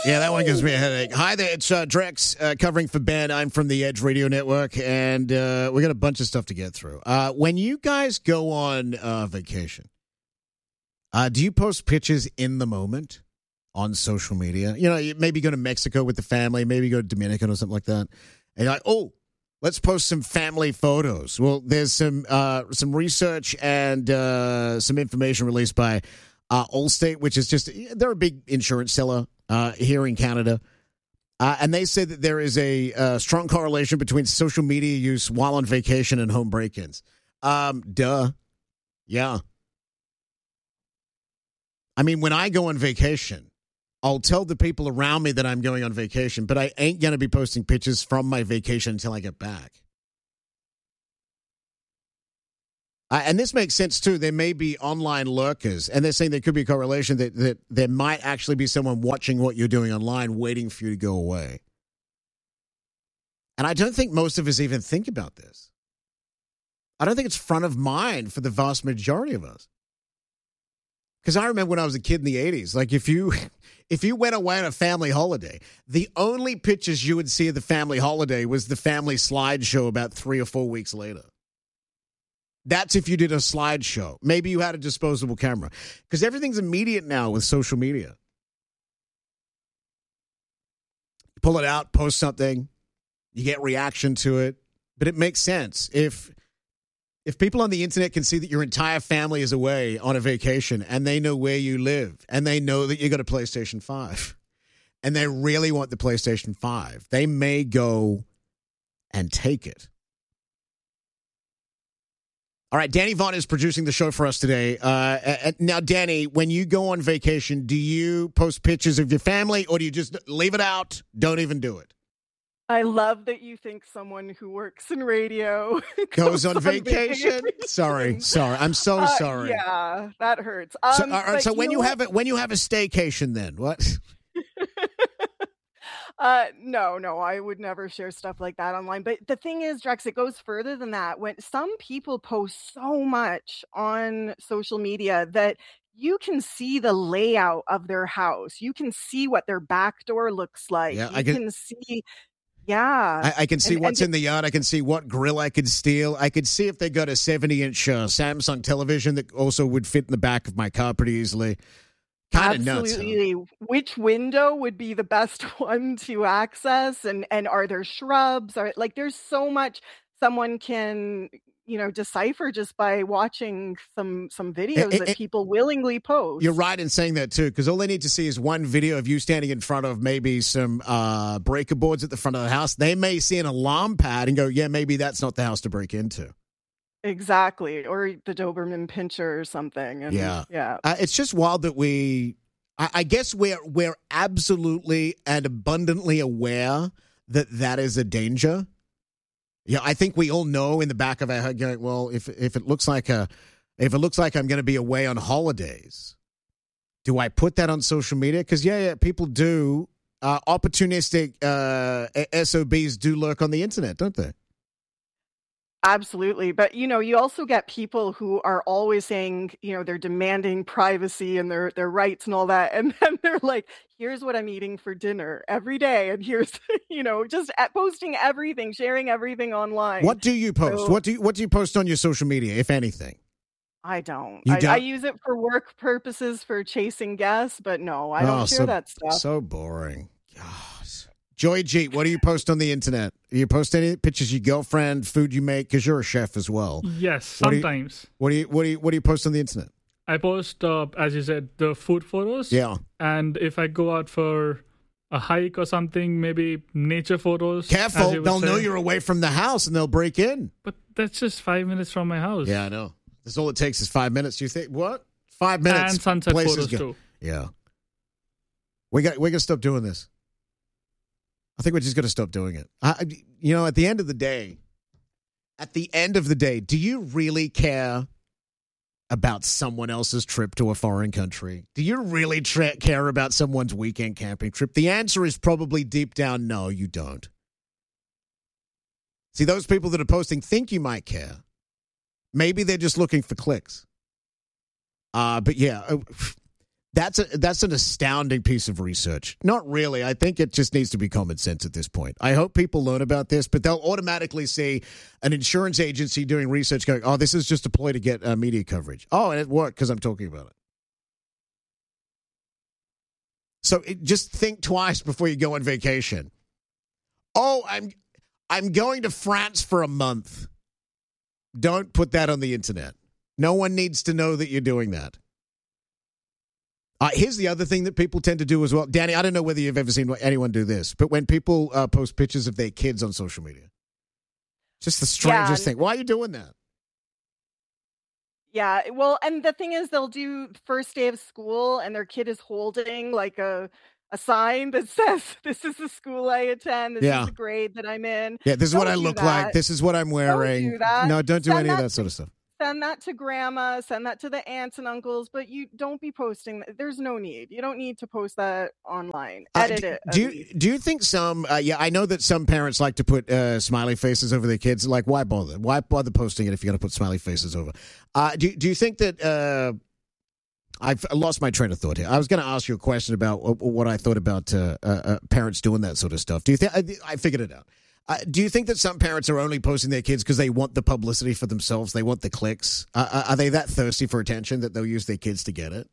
Yeah, that one gives me a headache. Hi there, it's Drex covering for Ben. I'm from the Edge Radio Network, and we got a bunch of stuff to get through. When you guys go on vacation, do you post pictures in the moment on social media? You know, you maybe go to Mexico with the family, maybe go to Dominican or something like that, and you're like, oh, let's post some family photos. Well, there's some research and some information released by Allstate, which is they're a big insurance seller here in Canada. And they say that there is a strong correlation between social media use while on vacation and home break-ins. Duh. Yeah. I mean, when I go on vacation, I'll tell the people around me that I'm going on vacation, but I ain't going to be posting pictures from my vacation until I get back. And this makes sense, too. There may be online lurkers, and they're saying there could be a correlation that there might actually be someone watching what you're doing online, waiting for you to go away. And I don't think most of us even think about this. I don't think it's front of mind for the vast majority of us. Because I remember when I was a kid in the 80s, like if you went away on a family holiday, the only pictures you would see of the family holiday was the family slideshow about 3 or 4 weeks later. That's if you did a slideshow. Maybe you had a disposable camera. Because everything's immediate now with social media. You pull it out, post something, you get reaction to it. But it makes sense. If people on the internet can see that your entire family is away on a vacation and they know where you live and they know that you got a PlayStation 5 and they really want the PlayStation 5, they may go and take it. All right, Danny Vaughn is producing the show for us today. Now, Danny, when you go on vacation, do you post pictures of your family or do you just leave it out? Don't even do it. I love that you think someone who works in radio goes on vacation. Sorry. I'm so sorry. Yeah, that hurts. So, all right, so when you have a staycation, then what? No, I would never share stuff like that online. But the thing is, Drex, it goes further than that. When some people post so much on social media that you can see the layout of their house, you can see what their back door looks like. Yeah, I can see. Yeah. I can see what's in the yard. I can see what grill I could steal. I could see if they got a 70-inch Samsung television that also would fit in the back of my car pretty easily. Kind of nuts. Absolutely. Huh? Which window would be the best one to access? And are there shrubs? There's so much someone can, decipher just by watching some videos that people willingly post. You're right in saying that, too, because all they need to see is one video of you standing in front of maybe some breaker boards at the front of the house. They may see an alarm pad and go, yeah, maybe that's not the house to break into. Exactly. Or the Doberman Pinscher or something. And yeah. Yeah. It's just wild that I guess we're absolutely and abundantly aware that is a danger. Yeah, I think we all know in the back of our head going, well, if it looks like I'm going to be away on holidays, do I put that on social media? Because yeah, people do. Opportunistic SOBs do lurk on the internet, don't they? Absolutely. But, you also get people who are always saying, they're demanding privacy and their rights and all that. And then they're like, here's what I'm eating for dinner every day. And here's, just posting everything, sharing everything online. What do you post? So, what do you post on your social media, if anything? I don't. You don't? I use it for work purposes, for chasing guests, but no, I don't share that stuff. So boring. Gosh. Joy G, what do you post on the internet? Do you post any pictures of your girlfriend, food you make? Because you're a chef as well. Yes, sometimes. What do you post on the internet? I post, as you said, the food photos. Yeah. And if I go out for a hike or something, maybe nature photos. Careful, they'll know you're away from the house and they'll break in. But that's just 5 minutes from my house. Yeah, I know. That's all it takes is 5 minutes. You think what? 5 minutes. And sunset photos too. Yeah. We got to stop doing this. I think we're just going to stop doing it. At the end of the day, do you really care about someone else's trip to a foreign country? Do you really care about someone's weekend camping trip? The answer is probably deep down, no, you don't. See, those people that are posting think you might care. Maybe they're just looking for clicks. But yeah, That's an astounding piece of research. Not really. I think it just needs to be common sense at this point. I hope people learn about this, but they'll automatically see an insurance agency doing research going, oh, this is just a ploy to get media coverage. Oh, and it worked because I'm talking about it. So just think twice before you go on vacation. Oh, I'm going to France for a month. Don't put that on the internet. No one needs to know that you're doing that. Here's the other thing that people tend to do as well. Danny, I don't know whether you've ever seen anyone do this, but when people post pictures of their kids on social media, just the strangest thing. Why are you doing that? Yeah, well, and the thing is, they'll do first day of school, and their kid is holding like a sign that says, "This is the school I attend. This is the grade that I'm in." Yeah, this is what I look like. This is what I'm wearing. Don't do that. No, don't do any of that sort of stuff. Send that to grandma, send that to the aunts and uncles, but you don't be posting. There's no need. You don't need to post that online. Edit it. Do you think some, I know that some parents like to put smiley faces over their kids. Like, why bother? Why bother posting it if you're going to put smiley faces over? Do you think that, I've lost my train of thought here. I was going to ask you a question about what I thought about parents doing that sort of stuff. Do you think, I figured it out. Do you think that some parents are only posting their kids because they want the publicity for themselves? They want the clicks? Are they that thirsty for attention that they'll use their kids to get it?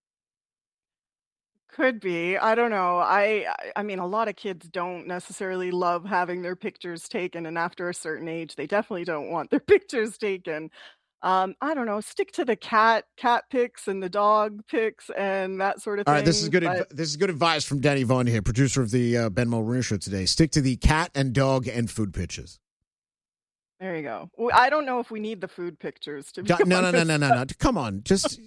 Could be. I don't know. I mean, a lot of kids don't necessarily love having their pictures taken, and after a certain age, they definitely don't want their pictures taken. I don't know. Stick to the cat pics and the dog pics and that sort of thing. All right, this is good. This is good advice from Danny Vaughn here, producer of the Ben Mulroney Show today. Stick to the cat and dog and food pictures. There you go. Well, I don't know if we need the food pictures to be No. Come on, just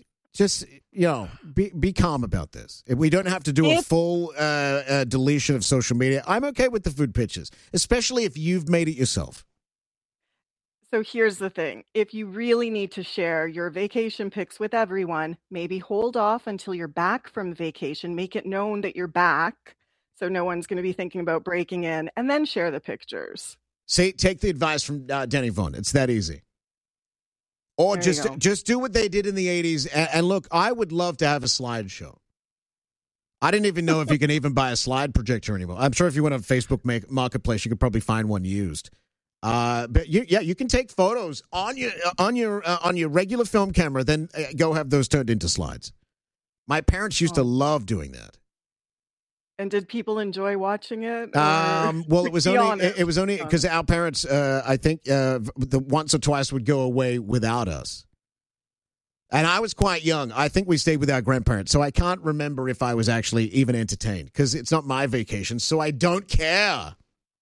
be calm about this. We don't have to do a full deletion of social media. I'm okay with the food pictures, especially if you've made it yourself. So here's the thing. If you really need to share your vacation pics with everyone, maybe hold off until you're back from vacation. Make it known that you're back so no one's going to be thinking about breaking in, and then share the pictures. See, take the advice from Danny Vaughn. It's that easy. Or just do what they did in the 80s. And look, I would love to have a slideshow. I didn't even know if you can even buy a slide projector anymore. I'm sure if you went on Facebook Marketplace, you could probably find one used. But you can take photos on your regular film camera, then go have those turned into slides. My parents used to love doing that. And did people enjoy watching it? Well, it was only because our parents, I think, the once or twice would go away without us. And I was quite young. I think we stayed with our grandparents, so I can't remember if I was actually even entertained because it's not my vacation, so I don't care.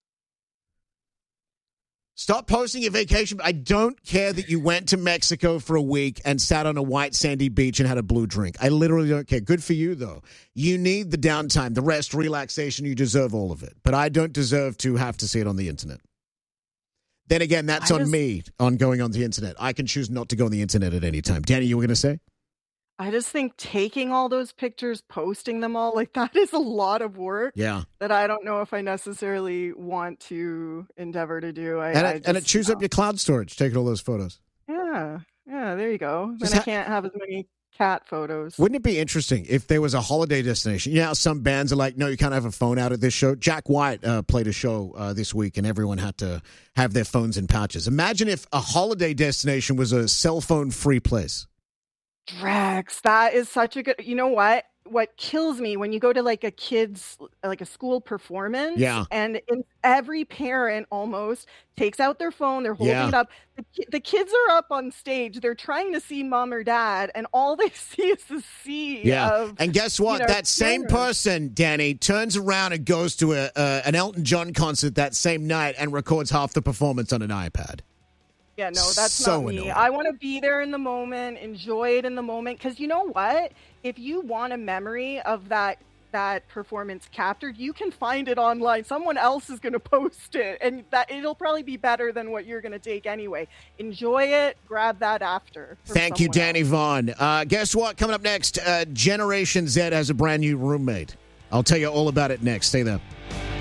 Stop posting your vacation. I don't care that you went to Mexico for a week and sat on a white sandy beach and had a blue drink. I literally don't care. Good for you, though. You need the downtime, the rest, relaxation. You deserve all of it. But I don't deserve to have to see it on the internet. Then again, that's on me on going on the internet. I can choose not to go on the internet at any time. Danny, you were going to say? I just think taking all those pictures, posting them all, like that is a lot of work. Yeah. That I don't know if I necessarily want to endeavor to do. And it chews up your cloud storage, taking all those photos. Yeah, there you go. Then I can't have as many cat photos. Wouldn't it be interesting if there was a holiday destination? You know how some bands are like, no, you can't have a phone out at this show. Jack White played a show this week, and everyone had to have their phones in pouches. Imagine if a holiday destination was a cell phone-free place. Drex, that is such a good. You know what? What kills me when you go to like a school performance, and every parent almost takes out their phone, they're holding it up. The kids are up on stage, they're trying to see mom or dad, and all they see is the sea of. And guess what? That same person, Danny, turns around and goes to an Elton John concert that same night and records half the performance on an iPad. Yeah, no, that's not me. Annoying. I want to be there in the moment, enjoy it in the moment. Because you know what? If you want a memory of that performance captured, you can find it online. Someone else is going to post it, and that it'll probably be better than what you're going to take anyway. Enjoy it. Grab that after. Thank you, Danny Vaughn. Guess what? Coming up next, Generation Z has a brand new roommate. I'll tell you all about it next. Stay there.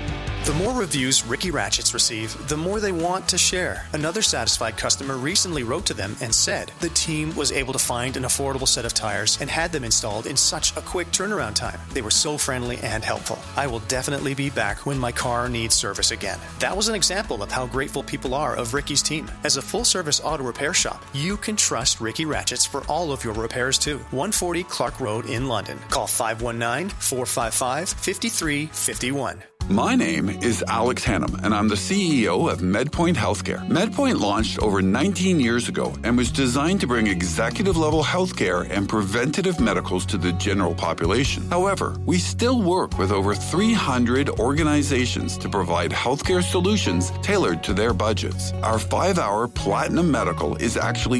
The more reviews Ricky Ratchets receive, the more they want to share. Another satisfied customer recently wrote to them and said the team was able to find an affordable set of tires and had them installed in such a quick turnaround time. They were so friendly and helpful. I will definitely be back when my car needs service again. That was an example of how grateful people are of Ricky's team. As a full-service auto repair shop, you can trust Ricky Ratchets for all of your repairs too. 140 Clark Road in London. Call 519-455-5351. My name is Alex Hannum, and I'm the CEO of MedPoint Healthcare. MedPoint launched over 19 years ago and was designed to bring executive-level healthcare and preventative medicals to the general population. However, we still work with over 300 organizations to provide healthcare solutions tailored to their budgets. Our 5-hour Platinum Medical is actually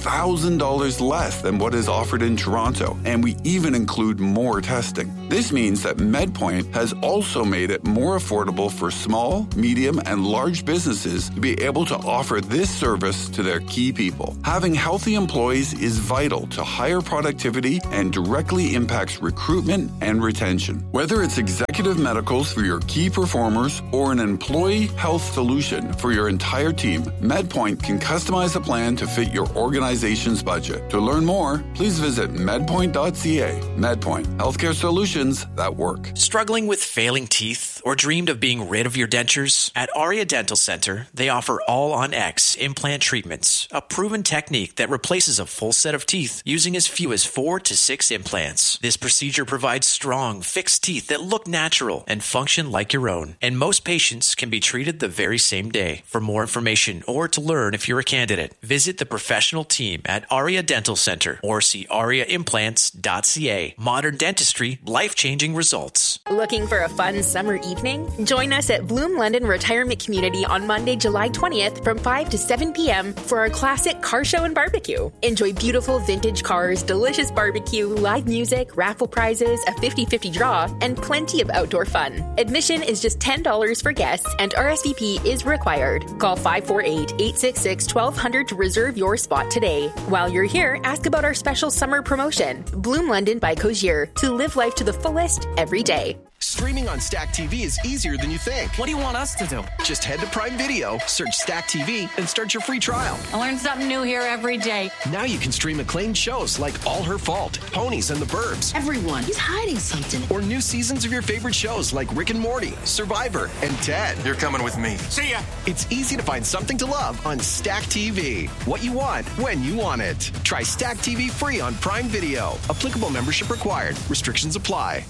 $2,000 less than what is offered in Toronto, and we even include more testing. This means that MedPoint has also made it more affordable for small, medium, and large businesses to be able to offer this service to their key people. Having healthy employees is vital to higher productivity and directly impacts recruitment and retention. Whether it's executive medicals for your key performers or an employee health solution for your entire team, MedPoint can customize a plan to fit your organization's budget. To learn more, please visit medpoint.ca. MedPoint, healthcare solutions that work. Struggling with failing teeth or dreamed of being rid of your dentures? At Aria Dental Center, they offer All-on-X implant treatments, a proven technique that replaces a full set of teeth using as few as 4 to 6 implants. This procedure provides strong, fixed teeth that look natural and function like your own, and most patients can be treated the very same day. For more information or to learn if you're a candidate, visit the professional team at Aria Dental Center or see ariaimplants.ca. Modern dentistry, life-changing results. Looking for a fun summer evening? Join us at Bloom London Retirement Community on Monday, July 20th from 5 to 7 p.m. for our classic car show and barbecue. Enjoy beautiful vintage cars, delicious barbecue, live music, raffle prizes, a 50-50 draw, and plenty of outdoor fun. Admission is just $10 for guests and RSVP is required. Call 548-866-1200 to reserve your spot today. While you're here, ask about our special summer promotion, Bloom London by Cozier, to live life to the fullest every day. Streaming on Stack TV is easier than you think. What do you want us to do? Just head to Prime Video, search Stack TV, and start your free trial. I learn something new here every day. Now you can stream acclaimed shows like All Her Fault, Ponies and the Burbs. Everyone, he's hiding something. Or new seasons of your favorite shows like Rick and Morty, Survivor, and Ted. You're coming with me. See ya! It's easy to find something to love on Stack TV. What you want, when you want it. Try Stack TV free on Prime Video. Applicable membership required. Restrictions apply.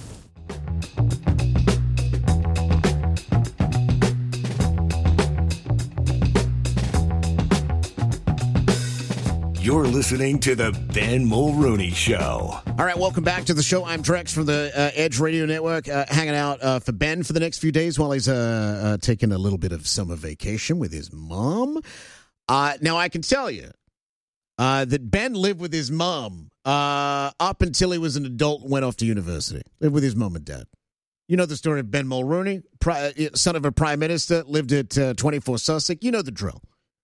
You're listening to the Ben Mulrooney Show. All right, welcome back to the show. I'm Drex from the Edge Radio Network, hanging out for Ben for the next few days while he's taking a little bit of summer vacation with his mom. Now, I can tell you that Ben lived with his mom up until he was an adult and went off to university. Lived with his mom and dad. You know the story of Ben Mulrooney, son of a prime minister, lived at 24 Sussex. You know the drill.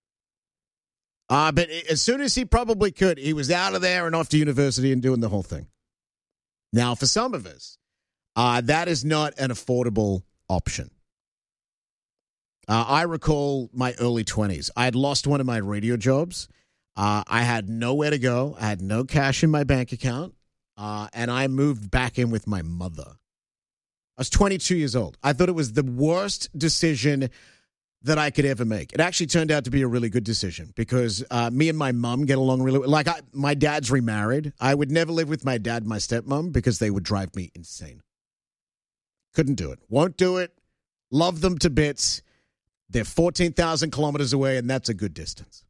But as soon as he probably could, he was out of there and off to university and doing the whole thing. Now, for some of us, that is not an affordable option. I recall my early 20s. I had lost one of my radio jobs. I had nowhere to go. I had no cash in my bank account. And I moved back in with my mother. I was 22 years old. I thought it was the worst decision that I could ever make. It actually turned out to be a really good decision because me and my mom get along really well. Like, my dad's remarried. I would never live with my dad and my stepmom because they would drive me insane. Couldn't do it. Won't do it. Love them to bits. They're 14,000 kilometers away, and that's a good distance.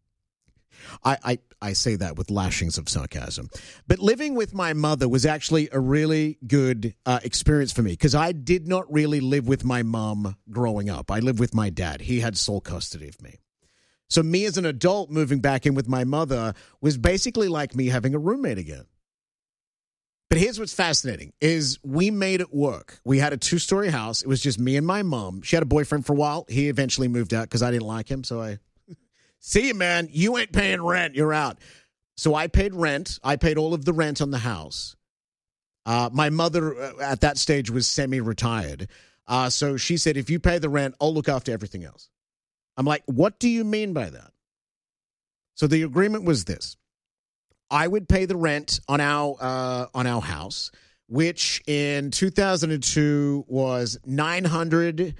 I say that with lashings of sarcasm. But living with my mother was actually a really good experience for me because I did not really live with my mom growing up. I lived with my dad. He had sole custody of me. So me as an adult moving back in with my mother was basically like me having a roommate again. But here's what's fascinating is we made it work. We had a 2-story house. It was just me and my mom. She had a boyfriend for a while. He eventually moved out because I didn't like him, so I... See you, man. You ain't paying rent. You're out. So I paid rent. I paid all of the rent on the house. My mother at that stage was semi-retired. So she said, if you pay the rent, I'll look after everything else. I'm like, what do you mean by that? So the agreement was this. I would pay the rent on our house, which in 2002 was $980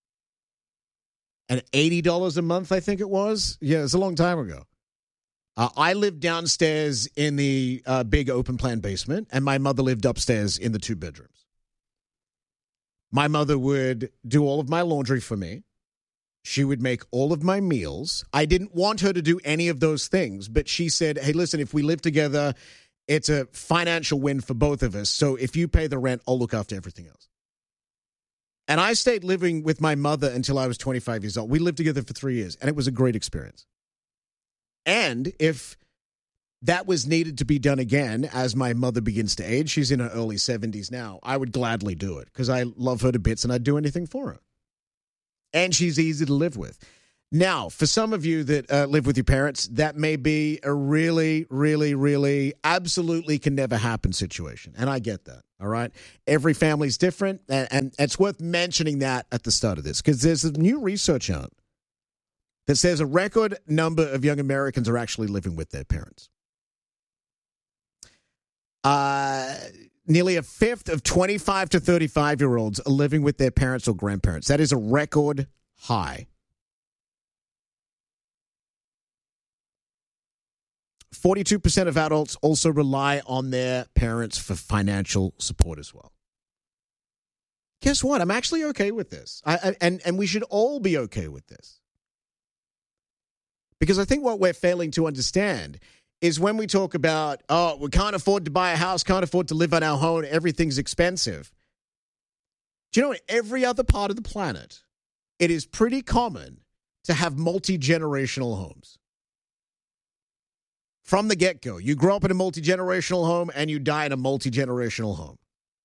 a month, I think it was. Yeah, it's a long time ago. I lived downstairs in the big open plan basement, and my mother lived upstairs in the 2 bedrooms. My mother would do all of my laundry for me. She would make all of my meals. I didn't want her to do any of those things, but she said, hey, listen, if we live together, it's a financial win for both of us. So if you pay the rent, I'll look after everything else. And I stayed living with my mother until I was 25 years old. We lived together for 3 years, and it was a great experience. And if that was needed to be done again as my mother begins to age, she's in her early 70s now, I would gladly do it because I love her to bits and I'd do anything for her. And she's easy to live with. Now, for some of you that live with your parents, that may be a really, really, really absolutely can never happen situation. And I get that, all right? Every family's different, and it's worth mentioning that at the start of this because there's some new research out that says a record number of young Americans are actually living with their parents. Nearly a fifth of 25 to 35-year-olds are living with their parents or grandparents. That is a record high. 42% of adults also rely on their parents for financial support as well. Guess what? I'm actually okay with this. And we should all be okay with this. Because I think what we're failing to understand is when we talk about, oh, we can't afford to buy a house, can't afford to live on our own, everything's expensive. Do you know, in every other part of the planet, it is pretty common to have multi-generational homes. From the get-go, you grow up in a multi-generational home and you die in a multi-generational home.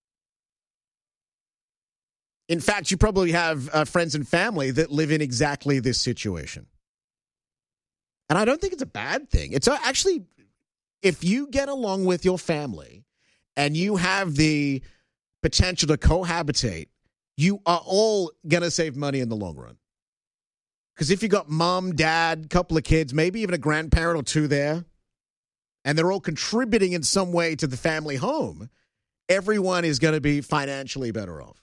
In fact, you probably have friends and family that live in exactly this situation. And I don't think it's a bad thing. It's actually, if you get along with your family and you have the potential to cohabitate, you are all going to save money in the long run. Because if you got mom, dad, couple of kids, maybe even a grandparent or two there, and they're all contributing in some way to the family home, everyone is going to be financially better off.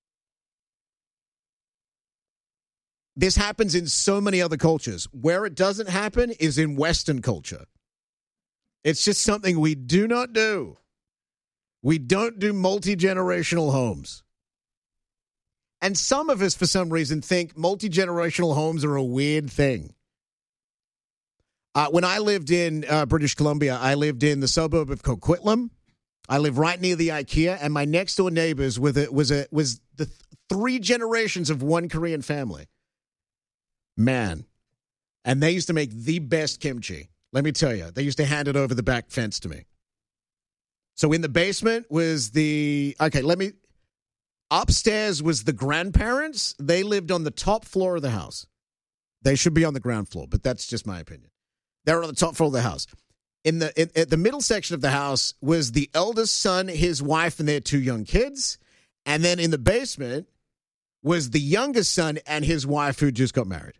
This happens in so many other cultures. Where it doesn't happen is in Western culture. It's just something we do not do. We don't do multi-generational homes. And some of us, for some reason, think multi-generational homes are a weird thing. When I lived in British Columbia, I lived in the suburb of Coquitlam. I live right near the IKEA, and my next-door neighbors was the 3 generations of one Korean family. Man, and they used to make the best kimchi. Let me tell you, they used to hand it over the back fence to me. So in the basement was upstairs was the grandparents. They lived on the top floor of the house. They should be on the ground floor, but that's just my opinion. They were on the top floor of the house. In the middle section of the house was the eldest son, his wife, and their 2 young kids. And then in the basement was the youngest son and his wife who just got married.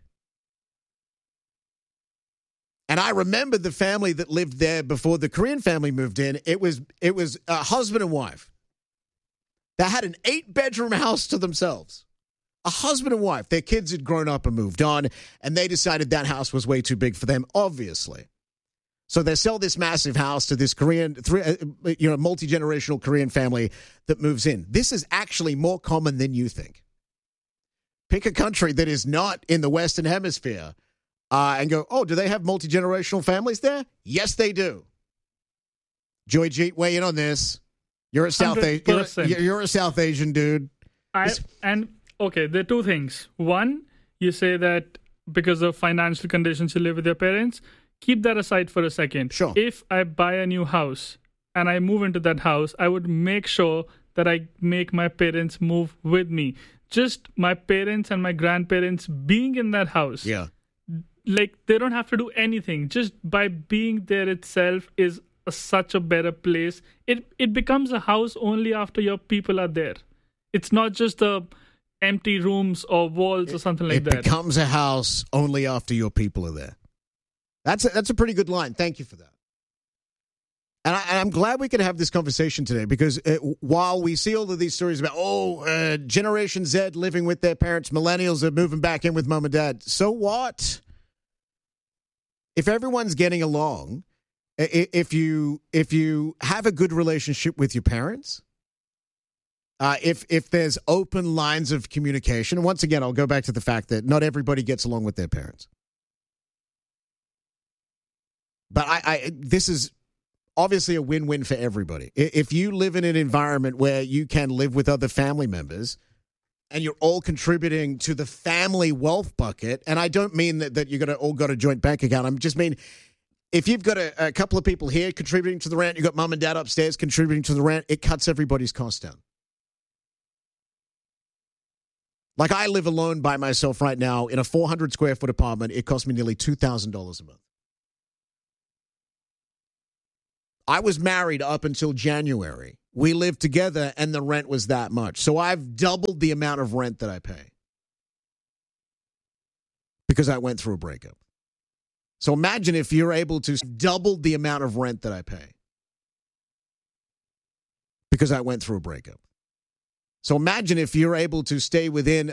And I remember the family that lived there before the Korean family moved in. It was a husband and wife. They had an 8-bedroom house to themselves. A husband and wife. Their kids had grown up and moved on, and they decided that house was way too big for them, obviously. So they sell this massive house to this multi-generational Korean family that moves in. This is actually more common than you think. Pick a country that is not in the Western Hemisphere and go, oh, do they have multi-generational families there? Yes, they do. Joy Jeet, weigh in on this. You're a South Asian dude. Okay, there are 2 things. One, you say that because of financial conditions you live with your parents. Keep that aside for a second. Sure. If I buy a new house and I move into that house, I would make sure that I make my parents move with me. Just my parents and my grandparents being in that house. Yeah. Like, they don't have to do anything. Just by being there itself is such a better place. It becomes a house only after your people are there. It's not just a empty rooms or walls or something like that. It becomes a house only after your people are there. That's a pretty good line. Thank you for that. And I'm glad we could have this conversation today because while we see all of these stories about, Generation Z living with their parents, millennials are moving back in with mom and dad, so what? If everyone's getting along, if you have a good relationship with your parents, if there's open lines of communication, and once again, I'll go back to the fact that not everybody gets along with their parents. But this is obviously a win-win for everybody. If you live in an environment where you can live with other family members and you're all contributing to the family wealth bucket, and I don't mean that you're all got a joint bank account. I just mean if you've got a couple of people here contributing to the rent, you've got mom and dad upstairs contributing to the rent, it cuts everybody's costs down. Like I live alone by myself right now in a 400 square foot apartment. It costs me nearly $2,000 a month. I was married up until January. We lived together and the rent was that much. So I've doubled the amount of rent that I pay because I went through a breakup. So imagine if you're able to double the amount of rent that I pay because I went through a breakup. So imagine if you're able to stay within